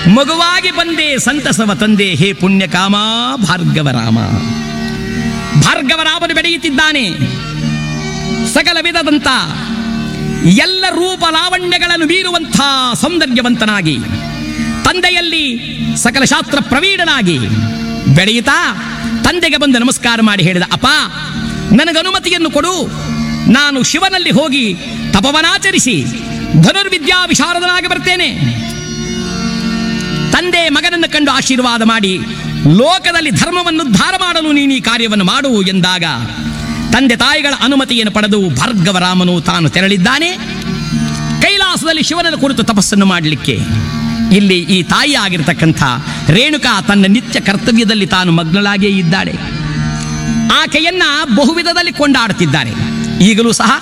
ಮಗುವಾಗಿ ಬಂದೆ ಸಂತಸವ ತಂದೆ, ಹೇ ಪುಣ್ಯಕಾಮ ಭಾರ್ಗವರಾಮ. ಭಾರ್ಗವರಾಮನು ಬೆಳೆಯುತ್ತಿದ್ದಾನೆ. ಸಕಲ ವಿಧದಂತ ಎಲ್ಲ ರೂಪ ಲಾವಣ್ಯಗಳನ್ನು ಮೀರುವಂಥ ಸೌಂದರ್ಯವಂತನಾಗಿ, ತಂದೆಯಲ್ಲಿ ಸಕಲ ಶಾಸ್ತ್ರ ಪ್ರವೀಣನಾಗಿ ಬೆಳೆಯುತ್ತಾ ತಂದೆಗೆ ಬಂದು ನಮಸ್ಕಾರ ಮಾಡಿ ಹೇಳಿದ, ಅಪ್ಪ ನನಗನುಮತಿಯನ್ನು ಕೊಡು, ನಾನು ಶಿವನಲ್ಲಿ ಹೋಗಿ ತಪವನಾಚರಿಸಿ ಧನುರ್ವಿದ್ಯಾ ವಿಶಾರದನಾಗಿ ಬರ್ತೇನೆ. ತಂದೆ ಮಗನನ್ನು ಕಂಡು ಆಶೀರ್ವಾದ ಮಾಡಿ, ಲೋಕದಲ್ಲಿ ಧರ್ಮವನ್ನು ಉದ್ಧಾರ ಮಾಡಲು ನೀನು ಈ ಕಾರ್ಯವನ್ನು ಮಾಡು ಎಂದಾಗ ತಂದೆ ತಾಯಿಗಳ ಅನುಮತಿಯನ್ನು ಪಡೆದು ಭಾರ್ಗವರಾಮನು ತಾನು ತೆರಳಿದ್ದಾನೆ ಕೈಲಾಸದಲ್ಲಿ ಶಿವನ ಕುರಿತು ತಪಸ್ಸನ್ನು ಮಾಡಲಿಕ್ಕೆ. ಇಲ್ಲಿ ಈ ತಾಯಿ ಆಗಿರತಕ್ಕಂಥ ರೇಣುಕಾ ತನ್ನ ನಿತ್ಯ ಕರ್ತವ್ಯದಲ್ಲಿ ತಾನು ಮಗ್ನಳಾಗಿಯೇ ಇದ್ದಾಳೆ. ಆಕೆಯನ್ನ ಬಹುವಿಧದಲ್ಲಿ ಕೊಂಡಾಡುತ್ತಿದ್ದಾರೆ. ಈಗಲೂ ಸಹ